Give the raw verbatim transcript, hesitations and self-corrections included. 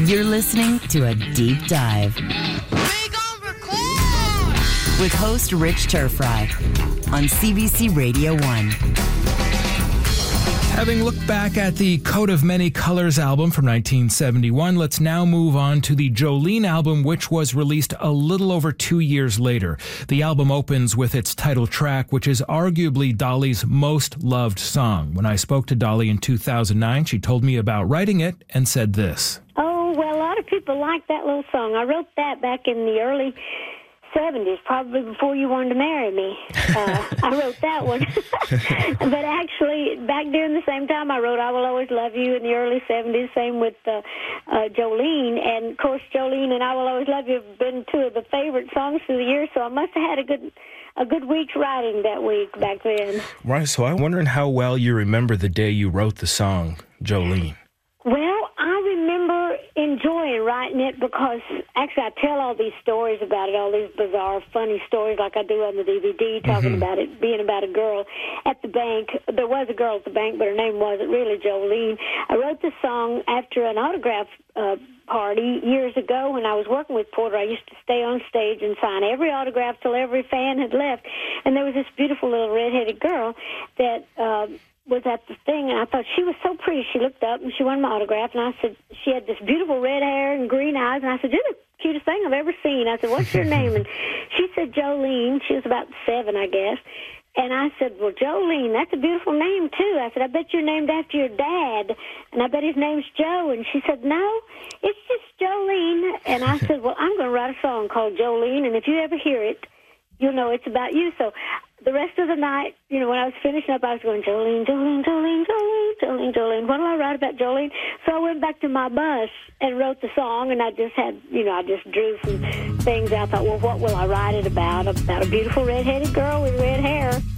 You're listening to A Deep Dive with host Rich Turfry on C B C Radio one. Having looked back at the Coat of Many Colors album from nineteen seventy-one, let's now move on to the Jolene album, which was released a little over two years later. The album opens with its title track, which is arguably Dolly's most loved song. When I spoke to Dolly in two thousand nine, she told me about writing it and said this. Oh, well, a lot of people like that little song. I wrote that back in the early seventies, probably before you wanted to marry me. Uh, I wrote that one. But actually, back during the same time, I wrote I Will Always Love You in the early seventies, same with uh, uh, Jolene. And, of course, Jolene and I Will Always Love You have been two of the favorite songs through the years, so I must have had a good a good week's writing that week back then. Right, so I'm wondering how well you remember the day you wrote the song, Jolene. Well, I remember enjoying writing it because actually I tell all these stories about it, all these bizarre, funny stories like I do on the D V D, talking mm-hmm. about it being about a girl at the bank. There was a girl at the bank, but her name wasn't really Jolene. I wrote the song after an autograph uh, party years ago when I was working with Porter. I used to stay on stage and sign every autograph till every fan had left. And there was this beautiful little redheaded girl that Uh, was at the thing, and I thought she was so pretty. She looked up, and she wanted my autograph, and I said, she had this beautiful red hair and green eyes, and I said, you're the cutest thing I've ever seen. I said, what's your name? And she said, Jolene. She was about seven, I guess. And I said, well, Jolene, that's a beautiful name, too. I said, I bet you're named after your dad, and I bet his name's Joe. And she said, no, it's just Jolene. And I said, well, I'm going to write a song called Jolene, and if you ever hear it, you'll know it's about you. So the rest of the night, you know, when I was finishing up, I was going, Jolene, Jolene, Jolene, Jolene, Jolene, Jolene. What do I write about Jolene? So I went back to my bus and wrote the song, and I just had, you know, I just drew some things out. I thought, well, what will I write it about? About a beautiful redheaded girl with red hair.